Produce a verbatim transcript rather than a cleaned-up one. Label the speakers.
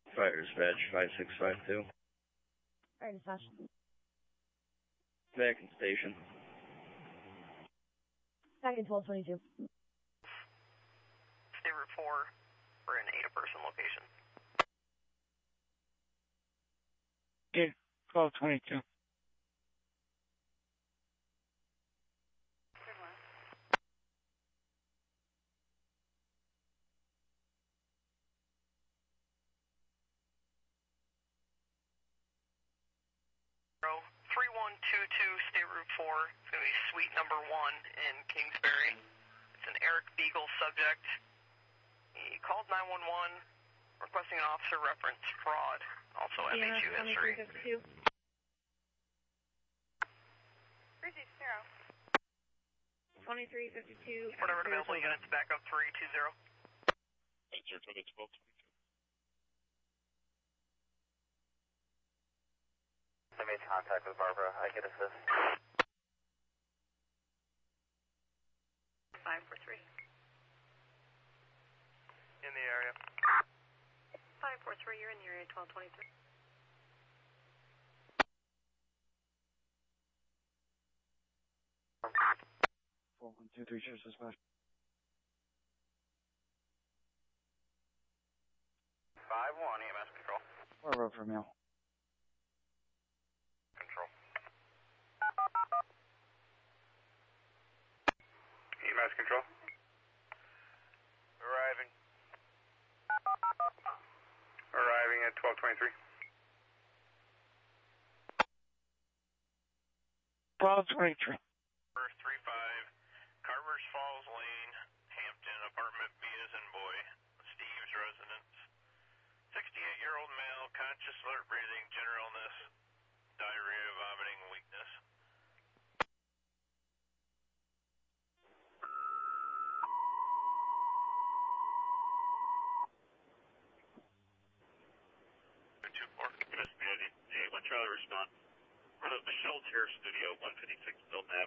Speaker 1: Fire dispatch five six five two.
Speaker 2: Fire dispatch.
Speaker 1: Back in station.
Speaker 2: Back in twelve twenty-two.
Speaker 3: State Route four for an Ada person location.
Speaker 4: Okay, twelve twenty-two.
Speaker 3: three one two two State Route four. It's going to be suite number one in Kingsbury. It's an Eric Beagle subject. He called nine one one requesting an officer reference fraud. Also M H U history.
Speaker 2: twenty-three fifty-two.
Speaker 3: Whatever available units, back up three two zero.
Speaker 5: I made contact with Barbara. I get assist.
Speaker 3: five four three.
Speaker 5: In the area.
Speaker 3: five four three, you're in the area, twelve twenty-three.
Speaker 4: four one two three, cheers, dispatch.
Speaker 5: five one, E M S control.
Speaker 4: Four road for meal.
Speaker 5: Control. E M S control. Arriving. Arriving at twelve twenty-three.
Speaker 4: twelve twenty-three.
Speaker 5: three five, Carvers Falls Lane, Hampton, apartment B as in boy, Steve's residence. sixty-eight-year-old male, conscious, alert breathing, general illness, diarrhea, vomiting, weakness. two four, Miss Mandy, one Charlie respond. Michelle Terrace Studio, one fifty-six Bill Nat.